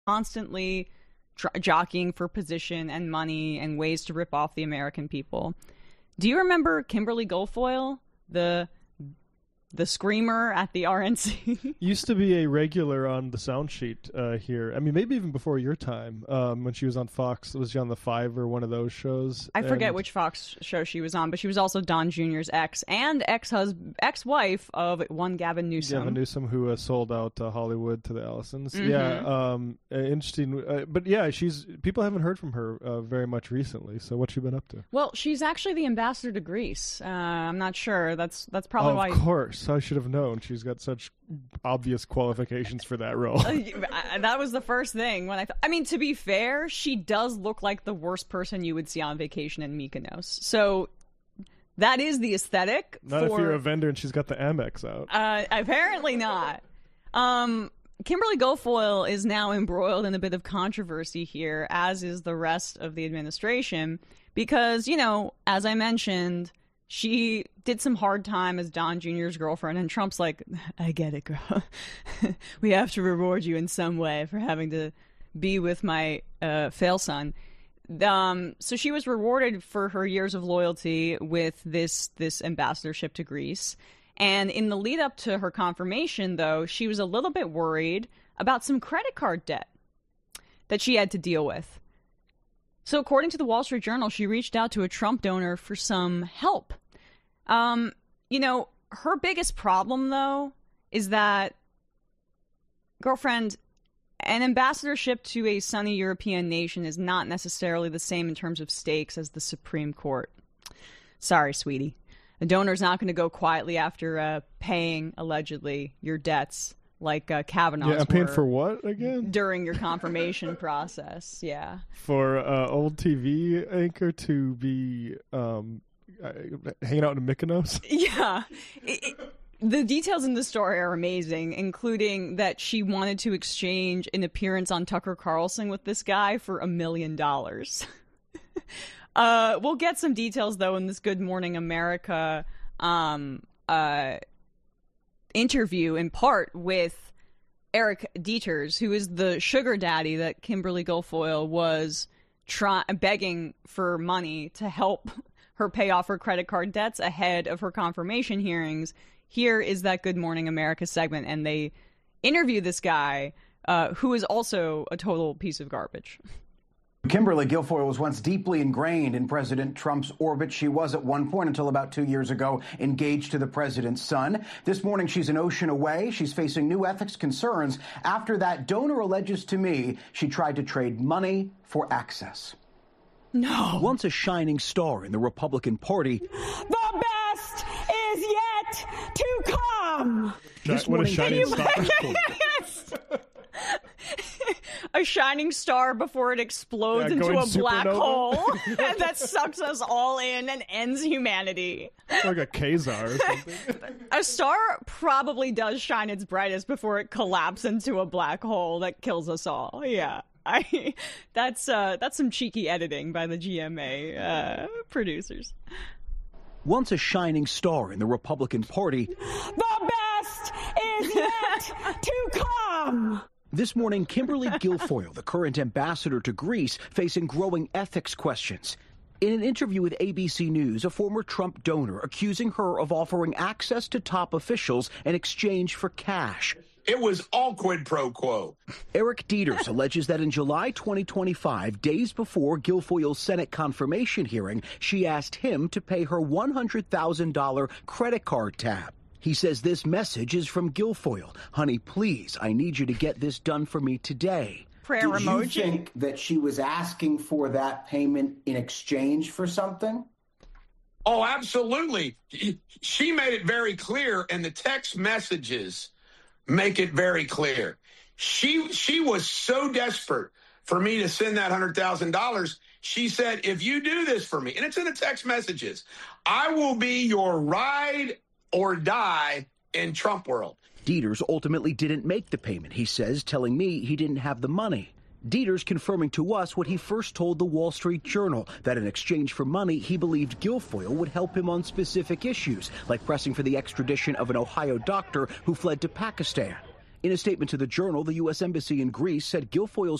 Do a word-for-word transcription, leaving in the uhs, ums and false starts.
constantly tr- jockeying for position and money and ways to rip off the American people. Do you remember Kimberly Guilfoyle, the the screamer at the R N C? Used to be a regular on the sound sheet uh, here. I mean, maybe even before your time, um, when she was on Fox. Was she on the Five or one of those shows? I forget and... which Fox show she was on, but she was also Don Junior's ex and ex-husband, ex-wife of one Gavin Newsom. Gavin Newsom, who uh, sold out uh, Hollywood to the Allisons. Mm-hmm. Yeah, um, uh, interesting. Uh, but yeah, she's people haven't heard from her uh, very much recently. So what's she been up to? Well, she's actually the ambassador to Greece. Uh, I'm not sure. That's that's probably oh, why. Of course. I should have known. She's got such obvious qualifications for that role. That was the first thing when I thought. I mean, to be fair, she does look like the worst person you would see on vacation in Mykonos. So that is the aesthetic. Not for, if you're a vendor and she's got the Amex out. Uh, apparently not. Um, Kimberly Guilfoyle is now embroiled in a bit of controversy here, as is the rest of the administration, because, you know, as I mentioned, she did some hard time as Don Junior's girlfriend, and Trump's like, I get it, girl. We have to reward you in some way for having to be with my uh, fail son. Um, so she was rewarded for her years of loyalty with this this ambassadorship to Greece. And in the lead up to her confirmation, though, she was a little bit worried about some credit card debt that she had to deal with. So according to the Wall Street Journal, she reached out to a Trump donor for some help. Um, you know, her biggest problem, though, is that, girlfriend, an ambassadorship to a sunny European nation is not necessarily the same in terms of stakes as the Supreme Court. Sorry, sweetie. A donor's not going to go quietly after uh, paying, allegedly, your debts like uh, Kavanaugh's Yeah, I'm paying were for what again? during your confirmation process, yeah. For uh, old T V anchor to be um, uh, hanging out in Mykonos? Yeah. It, it, the details in the story are amazing, including that she wanted to exchange an appearance on Tucker Carlson with this guy for a million dollars. Uh, we'll get some details, though, in this Good Morning America um, uh, interview, in part, with Eric Dieters, who is the sugar daddy that Kimberly Guilfoyle was try- begging for money to help her pay off her credit card debts ahead of her confirmation hearings. Here is that Good Morning America segment, and they interview this guy, uh, who is also a total piece of garbage. Kimberly Guilfoyle was once deeply ingrained in President Trump's orbit. She was at one point, until about two years ago, engaged to the president's son. This morning, she's an ocean away. She's facing new ethics concerns after that donor alleges to me she tried to trade money for access. No. Once a shining star in the Republican Party, the best is yet to come. This what a shining star. Yes. A shining star before it explodes Yeah, into a going black supernova. hole that sucks us all in and ends humanity. Like a Kazar or something. A star probably does shine its brightest before it collapses into a black hole that kills us all. Yeah. I that's uh that's some cheeky editing by the G M A uh, producers. Once a shining star in the Republican Party, the best is yet to come. This morning, Kimberly Guilfoyle, the current ambassador to Greece, facing growing ethics questions. In an interview with A B C News, a former Trump donor accusing her of offering access to top officials in exchange for cash. It was all quid pro quo. Eric Dieters alleges that in July twenty twenty-five, days before Guilfoyle's Senate confirmation hearing, she asked him to pay her one hundred thousand dollars credit card tab. He says this message is from Guilfoyle. Honey, please, I need you to get this done for me today. Prayer Did emoji. you think that she was asking for that payment in exchange for something? Oh, absolutely. She made it very clear, and the text messages make it very clear. She she was so desperate for me to send that one hundred thousand dollars. She said, if you do this for me, and it's in the text messages, I will be your ride or die in Trump world. Dieters ultimately didn't make the payment, he says, telling me he didn't have the money. Dieters confirming to us what he first told the Wall Street Journal, that in exchange for money, he believed Guilfoyle would help him on specific issues, like pressing for the extradition of an Ohio doctor who fled to Pakistan. In a statement to the Journal, the U S Embassy in Greece said Guilfoyle's